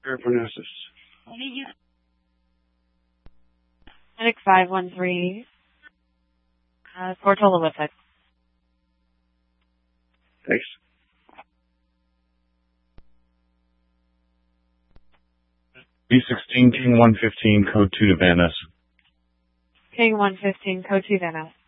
Paraphernasis. Medic 513. Portola with it. Thanks. B16 King 115 code 2 to Van Ness. King 115, code 2 Van Ness.